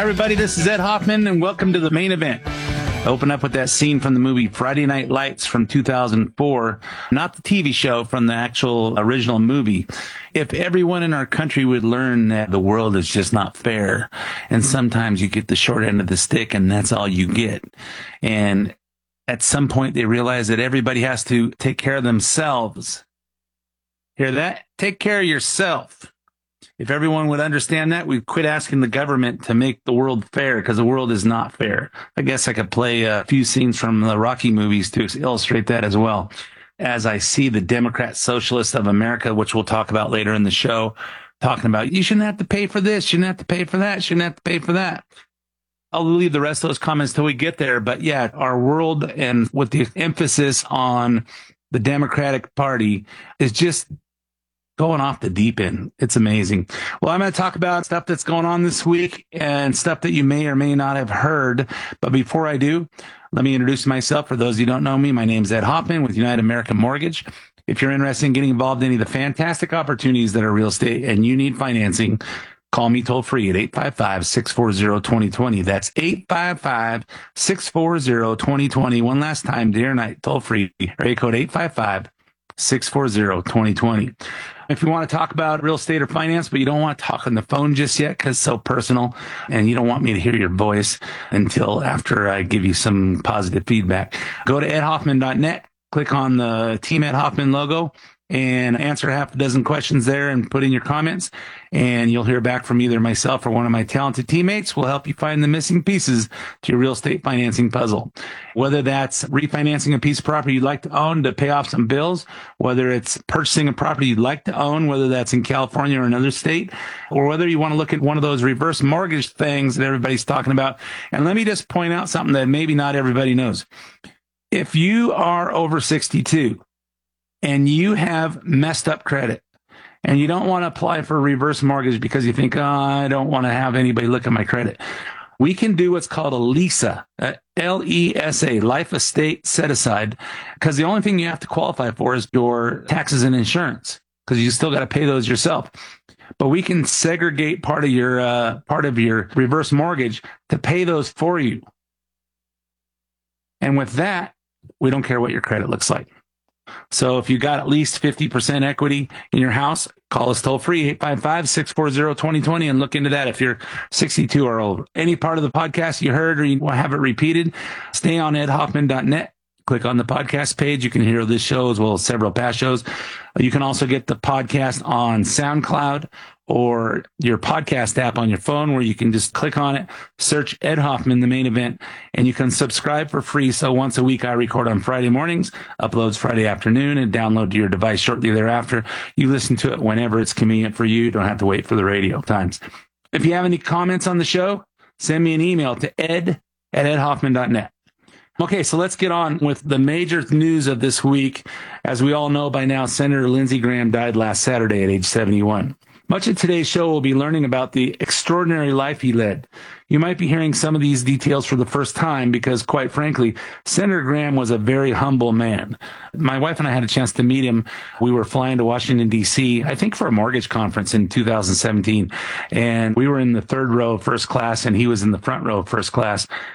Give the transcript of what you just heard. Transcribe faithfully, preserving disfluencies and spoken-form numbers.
everybody. This is Ed Hoffman, and welcome to the main event. Open up with that scene from the movie Friday Night Lights from two thousand four, not the T V show, from the actual original movie. If everyone in our country would learn that the world is just not fair, and sometimes you get the short end of the stick and that's all you get. And at some point they realize that everybody has to take care of themselves. Hear that? Take care of yourself. If everyone would understand that, we'd quit asking the government to make the world fair, because the world is not fair. I guess I could play a few scenes from the Rocky movies to illustrate that as well. As I see the Democrat Socialists of America, which we'll talk about later in the show, talking about, you shouldn't have to pay for this, shouldn't have to pay for that, shouldn't have to pay for that. I'll leave the rest of those comments till we get there. But yeah, our world, and with the emphasis on the Democratic Party, is just going off the deep end. It's amazing. Well, I'm going to talk about stuff that's going on this week and stuff that you may or may not have heard. But before I do, let me introduce myself. For those of you who don't know me, my name is Ed Hoffman with United American Mortgage. If you're interested in getting involved in any of the fantastic opportunities that are real estate and you need financing, call me toll free at eight five five, six four zero, two zero two zero. That's eight five five, six four zero, two zero two zero. One last time, day or night, toll free. Area code eight five five, six four zero, two zero two zero. If you want to talk about real estate or finance, but you don't want to talk on the phone just yet because it's so personal, and you don't want me to hear your voice until after I give you some positive feedback, go to ed hoffman dot net, click on the Team Ed Hoffman logo, and answer half a dozen questions there and put in your comments, and you'll hear back from either myself or one of my talented teammates. We'll help you find the missing pieces to your real estate financing puzzle. Whether that's refinancing a piece of property you'd like to own to pay off some bills, whether it's purchasing a property you'd like to own, whether that's in California or another state, or whether you want to look at one of those reverse mortgage things that everybody's talking about. And let me just point out something that maybe not everybody knows. If you are over sixty-two, and you have messed up credit, and you don't want to apply for a reverse mortgage because you think, oh, I don't want to have anybody look at my credit, we can do what's called a LESA, L E S A, Life Estate Set Aside, because the only thing you have to qualify for is your taxes and insurance, because you still got to pay those yourself. But we can segregate part of your uh, part of your reverse mortgage to pay those for you. And with that, we don't care what your credit looks like. So if you got at least fifty percent equity in your house, call us toll free, eight five five, six four zero, two zero two zero, and look into that if you're sixty-two or older. Any part of the podcast you heard or you want to have it repeated, stay on ed hoffman dot net. Click on the podcast page. You can hear this show as well as several past shows. You can also get the podcast on SoundCloud or your podcast app on your phone, where you can just click on it, search Ed Hoffman, the main event, and you can subscribe for free. So once a week, I record on Friday mornings, uploads Friday afternoon, and download to your device shortly thereafter. You listen to it whenever it's convenient for you. You don't have to wait for the radio times. If you have any comments on the show, send me an email to ed at ed hoffman dot net. Okay, so let's get on with the major news of this week. As we all know by now, Senator Lindsey Graham died last Saturday at age seventy-one. Much of today's show will be learning about the extraordinary life he led. You might be hearing some of these details for the first time because, quite frankly, Senator Graham was a very humble man. My wife and I had a chance to meet him. We were flying to Washington, D C, I think for a mortgage conference in two thousand seventeen. And we were in the third row of first class, and he was in the front row of first class.